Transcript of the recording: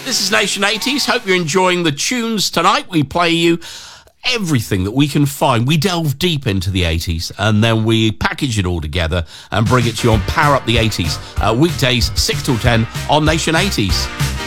This is Nation 80s. Hope you're enjoying the tunes tonight. We play you everything that we can find. We delve deep into the 80s and then we package it all together and bring it to you on Power Up the 80s. Weekdays 6 till 10 on Nation 80s.